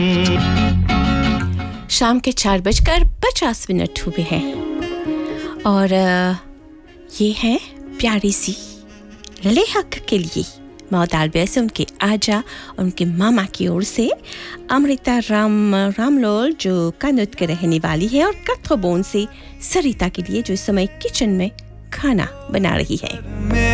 शाम के 4:50 हुए हैं और ये है प्यारी सी लेहक के लिए मौदालबे से उनके आजा और उनके मामा की ओर से अमृता रामलोल जो कानूत के रहने वाली है और कथबोन से सरिता के लिए जो इस समय किचन में खाना बना रही है।